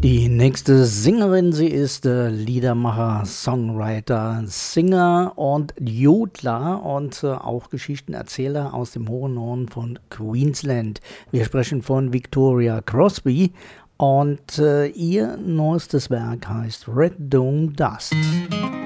Die nächste Sängerin, sie ist Liedermacher, Songwriter, Singer und Jodler und auch Geschichtenerzähler aus dem hohen Norden von Queensland. Wir sprechen von Victoria Crosby und ihr neuestes Werk heißt Red Dome Dust.